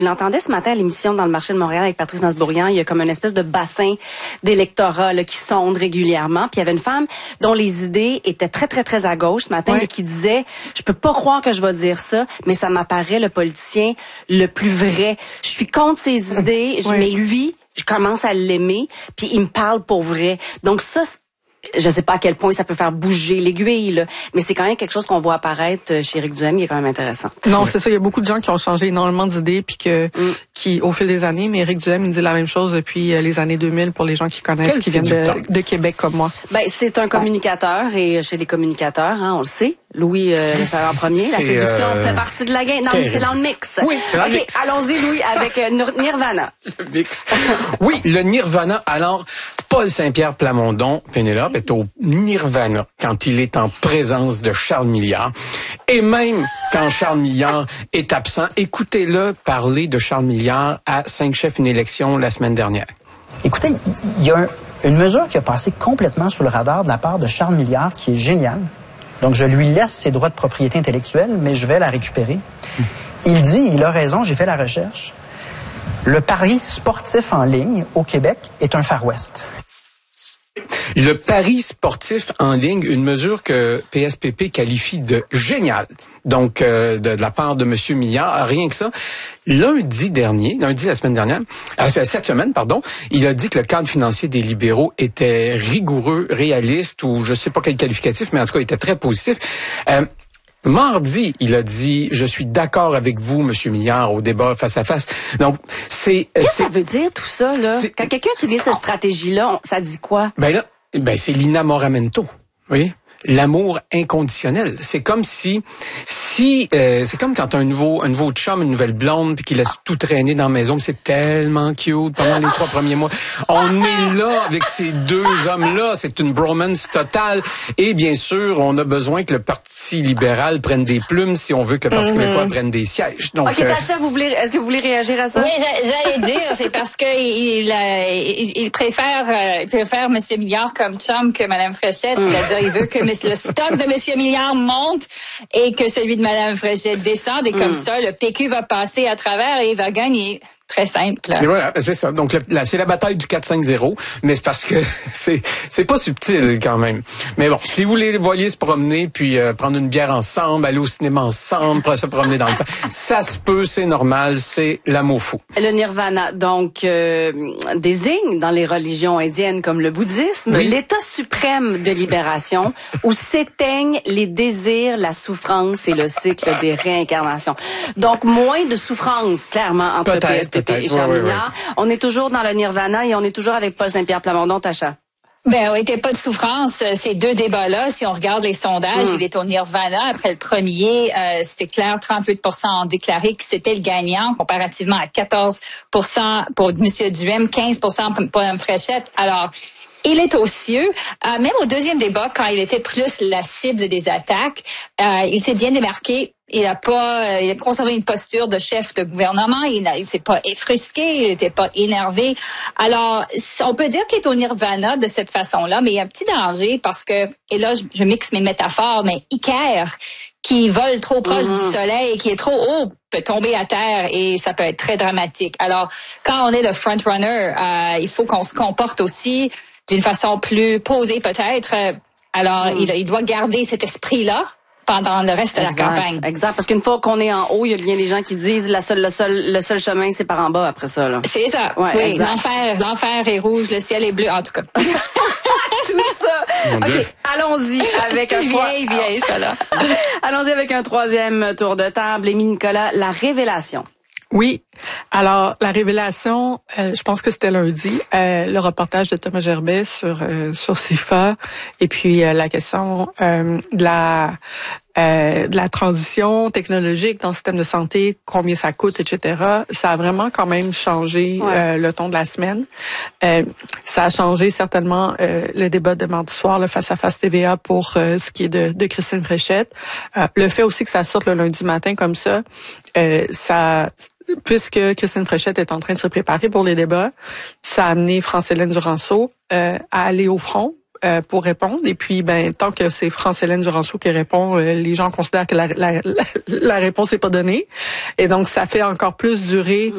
Je l'entendais ce matin à l'émission dans le marché de Montréal avec Patrice Masbourian. Il y a comme une espèce de bassin d'électorat là, qui sonde régulièrement. Puis il y avait une femme dont les idées étaient très, très, très à gauche ce matin et qui disait, je peux pas croire que je vais dire ça, mais ça m'apparaît le politicien le plus vrai. Je suis contre ses idées, mais lui, je commence à l'aimer, puis il me parle pour vrai. Donc ça, je sais pas à quel point ça peut faire bouger l'aiguille, là, mais c'est quand même quelque chose qu'on voit apparaître chez Éric Duhaime qui est quand même intéressant. Non, c'est ça. Il y a beaucoup de gens qui ont changé énormément d'idées puis qui, au fil des années, mais Éric Duhaime, il dit la même chose depuis les années 2000 pour les gens qui connaissent, qui viennent de Québec comme moi. Ben, c'est un communicateur et chez les communicateurs, on le sait. Louis le savait en premier. La séduction fait partie de la game. Non, mais c'est dans le mix. Oui, c'est dans le mix. Allons-y, Louis, avec Nirvana. Le mix. Oui, le Nirvana. Alors, Paul Saint-Pierre Plamondon, Pénélope, est au Nirvana quand il est en présence de Charles Milliard. Et même quand Charles Milliard est absent, écoutez-le parler de Charles Milliard à 5 chefs une élection la semaine dernière. Écoutez, il y a une mesure qui a passé complètement sous le radar de la part de Charles Milliard qui est géniale. Donc, je lui laisse ses droits de propriété intellectuelle, mais je vais la récupérer. Il dit, il a raison, j'ai fait la recherche, le pari sportif en ligne au Québec est un Far West. Le pari sportif en ligne, une mesure que PSPP qualifie de géniale. Donc, de la part de M. Milliard, rien que ça. Lundi la semaine dernière, cette semaine, pardon, il a dit que le cadre financier des libéraux était rigoureux, réaliste, ou je sais pas quel qualificatif, mais en tout cas, il était très positif. Mardi, il a dit « Je suis d'accord avec vous, Monsieur Milliard, au débat face à face ». Donc, Qu'est-ce que ça veut dire, tout ça, là? Quand quelqu'un utilise cette stratégie-là, ça dit quoi? C'est l'inamoramento, oui. L'amour inconditionnel. C'est comme c'est comme quand t'as un nouveau chum, une nouvelle blonde, puis qu'il laisse tout traîner dans la maison, puis c'est tellement cute pendant les 3 premiers mois. On est là avec ces deux hommes-là. C'est une bromance totale. Et bien sûr, on a besoin que le Parti libéral prenne des plumes si on veut que le Parti québécois prenne des sièges. Donc, OK, Tacha, est-ce que vous voulez réagir à ça? Oui, j'allais dire, c'est parce que il préfère M. Milliard comme chum que Mme Fréchette. C'est-à-dire, il veut que le stock de M. Milliard monte et que celui de Mme Fréchette descende. Et comme ça, le PQ va passer à travers et il va gagner. Très simple. Et voilà, c'est ça. Donc c'est la bataille du 4-5-0, mais c'est parce que c'est pas subtil quand même. Mais bon, si vous les voyez se promener, puis prendre une bière ensemble, aller au cinéma ensemble, se promener dans le parc, ça se peut, c'est normal, c'est l'amour fou. Le Nirvana, donc, désigne dans les religions indiennes comme le bouddhisme, l'état suprême de libération où s'éteignent les désirs, la souffrance et le cycle des réincarnations. Donc, moins de souffrance, clairement, entre PSPP et Charles Milliard. On est toujours dans le Nirvana et on est toujours avec Paul Saint-Pierre Plamondon, Tacha. Ben oui, pas de souffrance. Ces deux débats-là, si on regarde les sondages, il est au Nirvana. Après le premier, c'est clair, 38% ont déclaré que c'était le gagnant, comparativement à 14% pour M. Duhaime, 15% pour Mme Fréchette. Alors, il est aux cieux. Même au deuxième débat, quand il était plus la cible des attaques, il s'est bien démarqué. Il a conservé une posture de chef de gouvernement. Il s'est pas effrusqué, il n'était pas énervé. Alors, on peut dire qu'il est au Nirvana de cette façon-là, mais il y a un petit danger parce que, et là, je mixe mes métaphores, mais Iker, qui vole trop proche du soleil et qui est trop haut, peut tomber à terre et ça peut être très dramatique. Alors, quand on est le front-runner, il faut qu'on se comporte aussi d'une façon plus posée peut-être. Alors, il doit garder cet esprit-là pendant le reste de la campagne. Exact, parce qu'une fois qu'on est en haut, il y a bien des gens qui disent le seul chemin, c'est par en bas après ça. Là. C'est ça, oui. L'enfer est rouge, le ciel est bleu, en tout cas. Tout ça. OK, allons-y avec allons-y avec un troisième tour de table. Émile Nicolas, la révélation. Oui. Alors, la révélation, je pense que c'était lundi, le reportage de Thomas Gerbet sur CIFA et puis la question de la transition technologique dans le système de santé, combien ça coûte, etc. Ça a vraiment quand même changé le ton de la semaine. Ça a changé certainement le débat de mardi soir, le face-à-face TVA pour ce qui est de Christine Fréchette. Le fait aussi que ça sorte le lundi matin comme ça, puisque Christine Fréchette est en train de se préparer pour les débats, ça a amené France-Hélène Duranceau à aller au front pour répondre. Et puis, tant que c'est France-Hélène Duranceau qui répond, les gens considèrent que la réponse n'est pas donnée. Et donc, ça fait encore plus durer